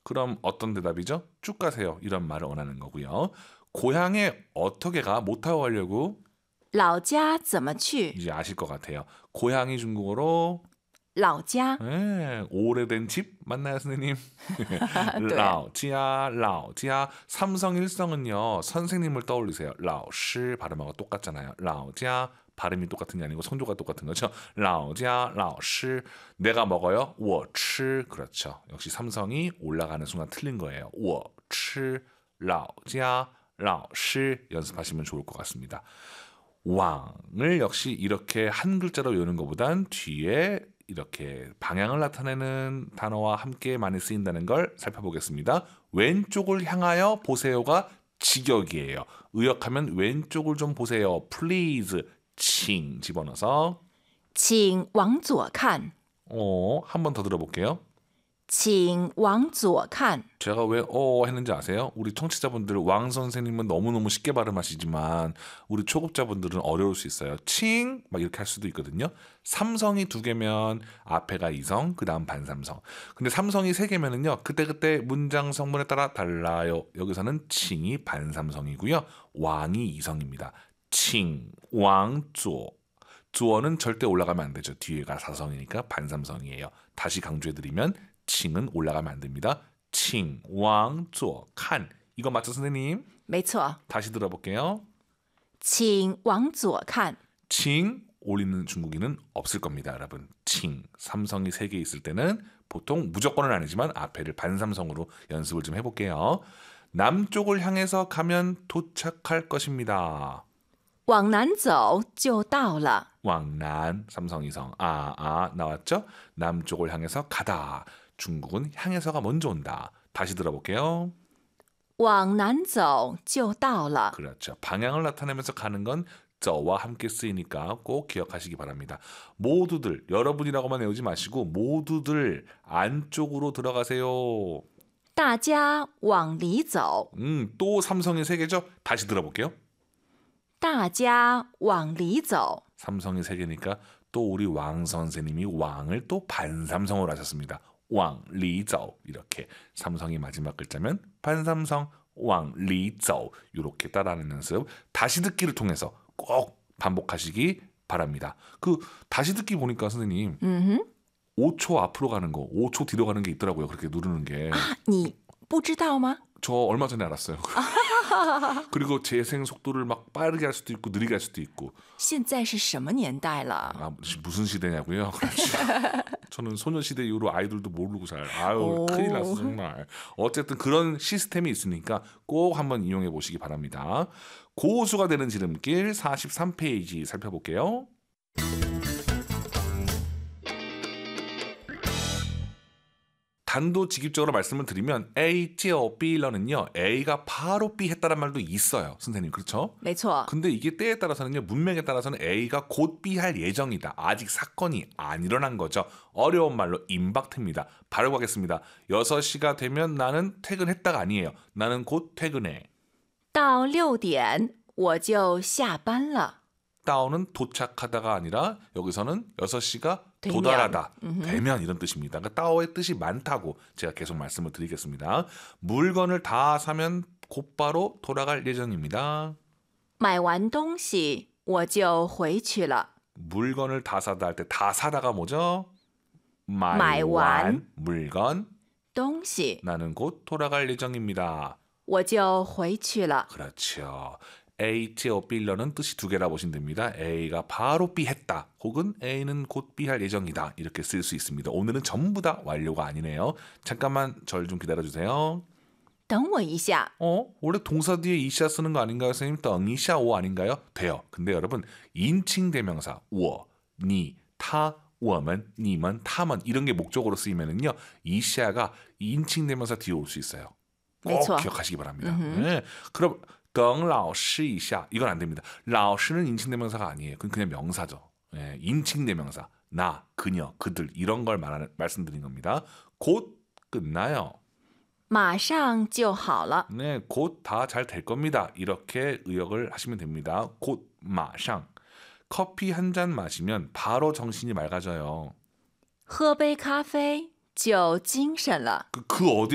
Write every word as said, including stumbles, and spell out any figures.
그럼 어떤 대답이죠? 쭉 가세요. 이런 말을 원하는 거고요. 고향에 어떻게 가? 못 타고 가려고 老家怎么去? 이제 아실 것 같아요. 고향이 중국어로 老家. 네, 오래된 집 맞나요, 선생님? 对. 라오지야, 라오지야. 삼성 일성은요. 선생님을 떠올리세요. 라오시 발음하고 똑같잖아요. 라오지야 발음이 똑같은 게 아니고 성조가 똑같은 거죠. 라오지야, 라오시. 내가 먹어요. 我吃. 그렇죠. 역시 삼성이 올라가는 순간 틀린 거예요. 我吃, 라오지야, 라오시 연습하시면 좋을 것 같습니다. 왕을 역시 이렇게 한 글자로 외우는 것보단 뒤에 이렇게 방향을 나타내는 단어와 함께 많이 쓰인다는 걸 살펴보겠습니다. 왼쪽을 향하여 보세요가 직역이에요. 의역하면 왼쪽을 좀 보세요. Please, 请 집어넣어서 请往左看. 어, 한 번 더 들어볼게요. 请往左看. 제가 왜 어 했는지 아세요? 우리 청취자분들 왕 선생님은 너무너무 쉽게 발음하시지만 우리 초급자분들은 어려울 수 있어요. 칭 막 이렇게 할 수도 있거든요. 삼성이 두 개면 앞에가 이성, 그 다음 반삼성. 근데 삼성이 세 개면은요. 그때그때 문장 성분에 따라 달라요. 여기서는 칭이 반삼성이고요. 왕이 이성입니다. 칭, 왕, 조. 조어는 절대 올라가면 안 되죠. 뒤에가 사성이니까 반삼성이에요. 다시 강조해드리면 칭은 올라가면 안 됩니다. 칭, 왕, 조, 칸. 이거 맞죠, 선생님? 没错. 다시 들어볼게요. 请往左看. 칭 올리는 중국인은 없을 겁니다, 여러분. 칭, 삼성이 세 개 있을 때는 보통 무조건은 아니지만 앞에를 반삼성으로 연습을 좀 해볼게요. 남쪽을 향해서 가면 도착할 것입니다. 往南走就到了. 왕난, 삼성이성, 아, 아 나왔죠? 남쪽을 향해서 가다. 중국은 향해서가 먼저 온다. 다시 들어볼게요. 往南走就到了. 그렇죠. 방향을 나타내면서 가는 건 저와 함께 쓰이니까 꼭 기억하시기 바랍니다. 모두들, 여러분이라고만 외우지 마시고 모두들 안쪽으로 들어가세요. 大家往里走. 음, 또 삼성이 세 개죠? 다시 들어볼게요. 大家往里走. 삼성이 세 개니까 또 우리 왕 선생님이 왕을 또 반삼성으로 하셨습니다. 왕, 리저우 이렇게 삼성이 마지막 글자면 반삼성, 왕, 리저우 이렇게 따라하는 연습 다시 듣기를 통해서 꼭 반복하시기 바랍니다. 그 다시 듣기 보니까 선생님 음흠. 오 초 앞으로 가는 거, 오 초 뒤로 가는 게 있더라고요. 그렇게 누르는 게. 你不知道吗? 저 얼마 전에 알았어요. 그리고 재생 속도를 막 빠르게 할 수도 있고 느리게 할 수도 있고. 现在是什么年代了? 아, 무슨 시대냐고요? 저는 소녀시대 이후로 아이돌도 모르고 잘. 아유 오. 큰일 났어 정말. 어쨌든 그런 시스템이 있으니까 꼭 한번 이용해 보시기 바랍니다. 고수가 되는 지름길 사십삼 페이지 살펴볼게요. 단도직입적으로 말씀을 드리면 A, J, B런은요. A가 바로 B 했다는 말도 있어요. 선생님 그렇죠? 没错. 근데 이게 때에 따라서는요. 문맥에 따라서는 A가 곧 B 할 예정이다. 아직 사건이 안 일어난 거죠. 어려운 말로 임박트입니다. 바로 가겠습니다. 여섯 시가 되면 나는 퇴근했다가 아니에요. 나는 곧 퇴근해. 到六点我就下班了. 다운은 도착하다가 아니라 여기서는 여섯 시가 되면. 도달하다. 음흠. 되면 이런 뜻입니다. 그러니까 다오의 뜻이 많다고 제가 계속 말씀을 드리겠습니다. 물건을 다 사면 곧바로 돌아갈 예정입니다. 买完东西我就回去了. 물건을 다 사다 할 때 다 사다가 뭐죠? 买完. 말완 물건 东西 나는 곧 돌아갈 예정입니다. 我就回去了. 그렇죠. A, J, B런은 뜻이 두 개라 보시면 됩니다. A가 바로 B 했다. 혹은 A는 곧 B 할 예정이다. 이렇게 쓸 수 있습니다. 오늘은 전부 다 완료가 아니네요. 잠깐만 절 좀 기다려주세요. 等我一下. 어? 원래 동사 뒤에 이샤 쓰는 거 아닌가요? 선생님 덩이샤 오 아닌가요? 돼요. 근데 여러분 인칭 대명사 我, 니, 타, 我们, 你们, 他们 이런 게 목적으로 쓰이면은요. 이샤가 인칭 대명사 뒤에 올 수 있어요. 꼭 그렇죠. 기억하시기 바랍니다. 네. 그럼 等老师一下 이건 안 됩니다. 老师는 인칭대명사가 아니에요. 그건 그냥 명사죠. 예, 인칭대명사. 나, 그녀, 그들 이런 걸 말하는, 말씀드린 겁니다. 곧 끝나요. 马上就好了. 네, 곧 다 잘 될 겁니다. 이렇게 의역을 하시면 됩니다. 곧, 马上. 커피 한 잔 마시면 바로 정신이 맑아져요. 喝杯咖啡就精神了. 그, 그 어디